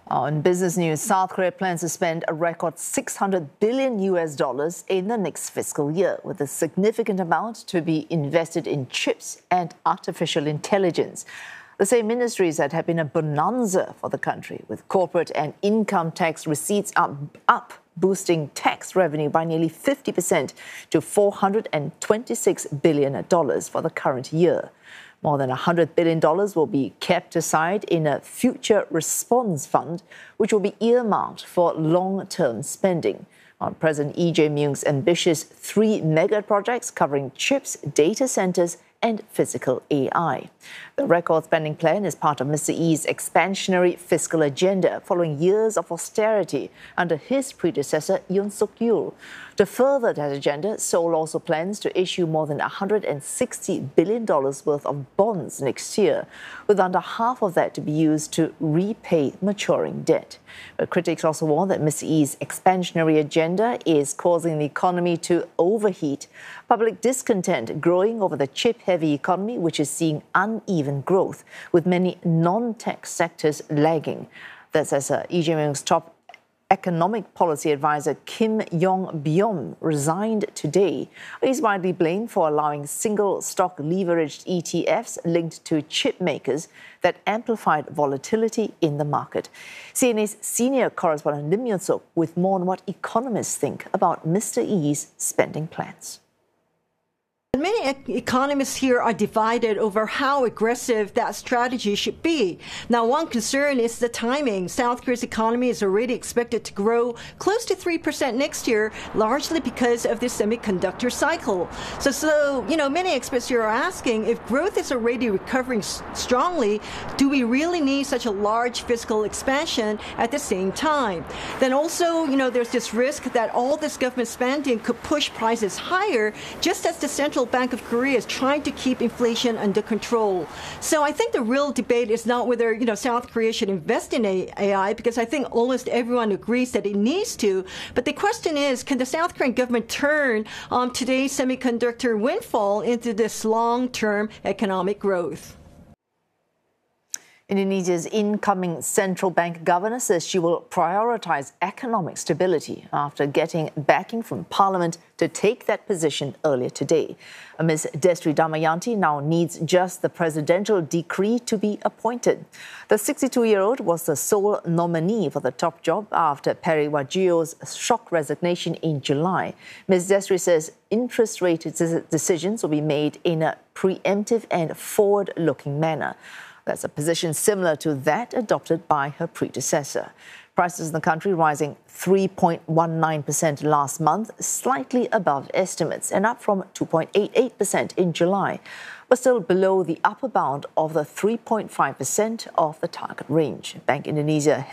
On business news, South Korea plans to spend a record $600 billion in the next fiscal year, with a significant amount to be invested in chips and artificial intelligence. The same ministries that have been a bonanza for the country, with corporate and income tax receipts up boosting tax revenue by nearly 50% to $426 billion for the current year. More than $100 billion will be kept aside in a future response fund, which will be earmarked for long-term spending on President Lee Jae-myung's ambitious 3 mega projects covering chips, data centers, and physical AI. The record spending plan is part of Mr. Lee's expansionary fiscal agenda following years of austerity under his predecessor, Yoon Suk-yeol. To further that agenda, Seoul also plans to issue more than $160 billion worth of bonds next year, with under half of that to be used to repay maturing debt. But critics also warn that Mr. Lee's expansionary agenda is causing the economy to overheat, public discontent growing over the chip-heavy economy, which is seeing uneven growth, with many non-tech sectors lagging. That's as Lee Jae-myung's top economic policy advisor Kim Yong-byum resigned today. He's widely blamed for allowing single-stock leveraged ETFs linked to chip makers that amplified volatility in the market. CNA's senior correspondent Lim Yun-suk with more on what economists think about Mr. Lee's spending plans. Many economists here are divided over how aggressive that strategy should be. Now, one concern is the timing. South Korea's economy is already expected to grow close to 3% next year, largely because of the semiconductor cycle. So many experts here are asking, if growth is already recovering strongly, do we really need such a large fiscal expansion at the same time? Then also, there's this risk that all this government spending could push prices higher, just as the Central Bank of Korea is trying to keep inflation under control. So I think the real debate is not whether South Korea should invest in AI, because I think almost everyone agrees that it needs to. But the question is, can the South Korean government turn today's semiconductor windfall into this long-term economic growth? Indonesia's incoming central bank governor says she will prioritize economic stability after getting backing from parliament to take that position earlier today. Ms. Destri Damayanti now needs just the presidential decree to be appointed. The 62-year-old was the sole nominee for the top job after Peri Warjio's shock resignation in July. Ms. Destri says interest rate decisions will be made in a preemptive and forward-looking manner. That's a position similar to that adopted by her predecessor. Prices in the country rising 3.19% last month, slightly above estimates and up from 2.88% in July, but still below the upper bound of the 3.5% of the target range. Bank Indonesia